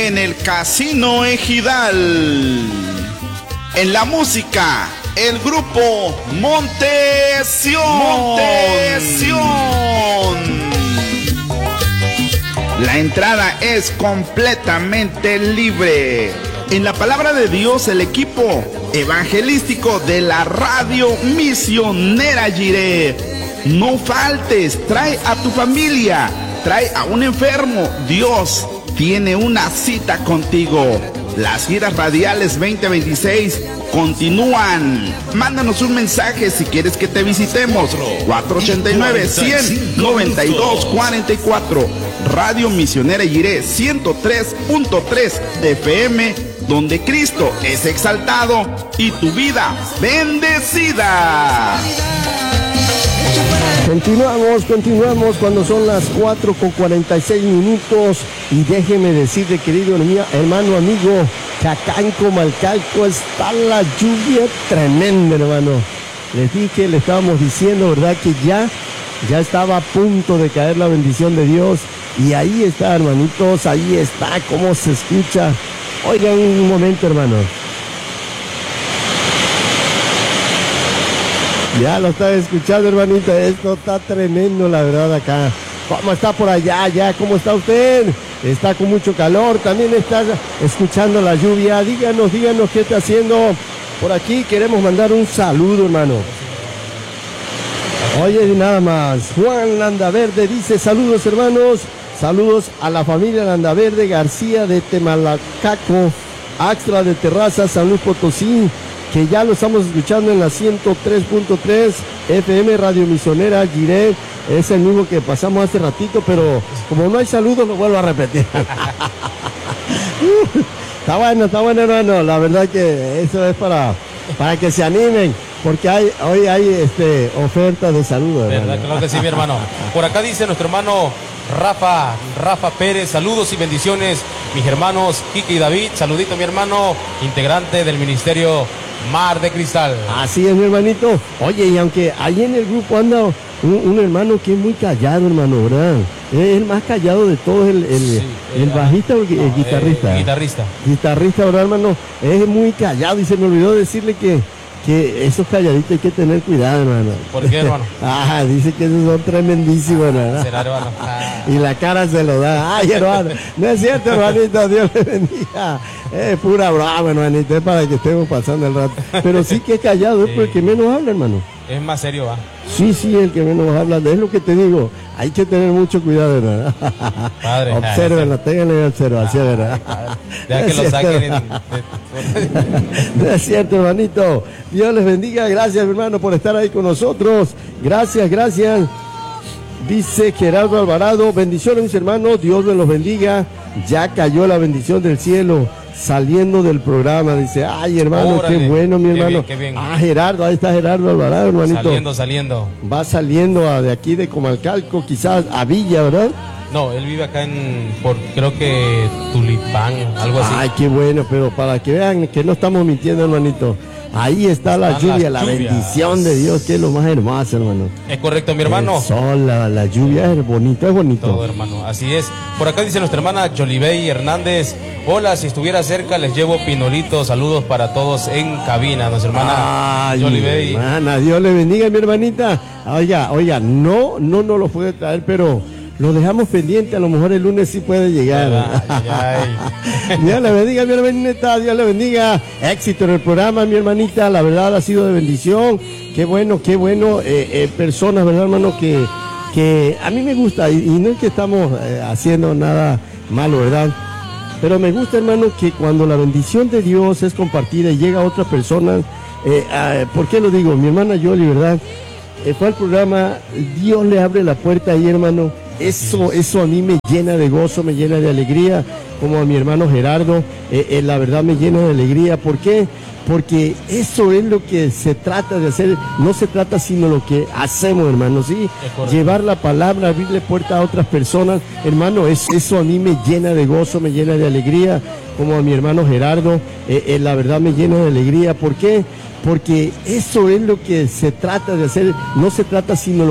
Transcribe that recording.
En el Casino Ejidal. En la música, el grupo Montesión. La entrada es completamente libre. En la palabra de Dios, el equipo evangelístico de la radio misionera Jiré. No faltes, trae a tu familia, trae a un enfermo. Dios tiene una cita contigo. Las giras radiales 2026 continúan. Mándanos un mensaje si quieres que te visitemos. 489-100-9244. Radio Misionera Jiré 103.3 FM, donde Cristo es exaltado y tu vida bendecida. Continuamos cuando son las 4:46 y déjeme decirle, querido hermano, amigo, que acá en Comalcalco está la lluvia tremenda, hermano. Les dije, le estábamos diciendo, ¿verdad? Que ya estaba a punto de caer la bendición de Dios, y ahí está, hermanitos, ahí está, cómo se escucha. Oigan un momento, hermanos. Ya lo está escuchando, hermanita. Esto está tremendo, la verdad, acá. ¿Cómo está por allá? Ya, ¿cómo está usted? Está con mucho calor. También está escuchando la lluvia. Díganos qué está haciendo. Por aquí queremos mandar un saludo, hermano. Oye, nada más. Juan Landaverde dice: saludos, hermanos. Saludos a la familia Landaverde García de Temalacaco, Axtra de Terraza, San Luis Potosí, que ya lo estamos escuchando en la 103.3 FM Radio Misionera Jiré. Es el mismo que pasamos hace ratito, pero como no hay saludos, lo vuelvo a repetir. Está bueno, hermano. La verdad que eso es para que se animen, porque hoy hay oferta de saludos. ¿Verdad? Claro que sí, mi hermano. Por acá dice nuestro hermano Rafa Pérez: saludos y bendiciones, mis hermanos Kike y David. Saludito, mi hermano, integrante del ministerio Mar de Cristal. Así es, mi hermanito. Oye, y aunque ahí en el grupo anda un hermano que es muy callado, hermano, ¿verdad? Es el más callado de todos, el bajista o el guitarrista. Guitarrista, ¿verdad, hermano? Es muy callado, y se me olvidó decirle que esos calladitos hay que tener cuidado, hermano. ¿Por qué, hermano? Dice que esos son tremendísimos, ¿verdad? ¿Será, hermano? Y la cara se lo da. Ay, hermano, no es cierto, hermanito, Dios le bendiga. Es pura broma, hermanito, es para que estemos pasando el rato. Pero sí que es callado, es porque menos habla, hermano. Es más serio, va. Sí, el que menos habla, es lo que te digo. Hay que tener mucho cuidado, ¿verdad? Padre, obsérvenlo, ténganle observación, ¿verdad? Ya que lo saquen. No es cierto, hermanito. Dios les bendiga. Gracias, hermano, por estar ahí con nosotros. Gracias. Dice Gerardo Alvarado: bendiciones, mis hermanos, Dios me los bendiga. Ya cayó la bendición del cielo saliendo del programa. Dice: ay, hermano, órale, qué bueno, mi hermano. Qué bien. Gerardo, ahí está Gerardo Alvarado, hermanito. Saliendo. Va saliendo de aquí de Comalcalco, quizás a Villa, ¿verdad? No, él vive acá creo que Tulipán, algo así. Ay, qué bueno, pero para que vean que no estamos mintiendo, hermanito. Ahí está la lluvia, la bendición de Dios, que es lo más hermoso, hermano. Es correcto, mi hermano. El sol, la lluvia es bonito, Todo, hermano, así es. Por acá dice nuestra hermana Yolibey Hernández: hola, si estuviera cerca les llevo pinolitos. Saludos para todos en cabina, nuestra hermana Yolibey. Hermana, Dios le bendiga, mi hermanita. Oiga, no lo puede traer, pero lo dejamos pendiente, a lo mejor el lunes sí puede llegar. Dios le bendiga, mi hermanita, Dios le bendiga. Éxito en el programa, mi hermanita, la verdad ha sido de bendición. Qué bueno, personas, ¿verdad, hermano? Que a mí me gusta, y no es que estamos haciendo nada malo, ¿verdad? Pero me gusta, hermano, que cuando la bendición de Dios es compartida y llega a otras personas, ¿por qué lo digo? Mi hermana Yoli, ¿verdad? Fue al programa, Dios le abre la puerta ahí, hermano. Eso a mí me llena de gozo, me llena de alegría, como a mi hermano Gerardo, la verdad me llena de alegría. ¿Por qué? Porque eso es lo que se trata de hacer, no se trata sino lo que hacemos, hermano, ¿sí? Llevar la palabra, abrirle puerta a otras personas, hermano, eso a mí me llena de gozo, me llena de alegría, como a mi hermano Gerardo, la verdad me llena de alegría. ¿Por qué? Porque eso es lo que se trata de hacer, no se trata sino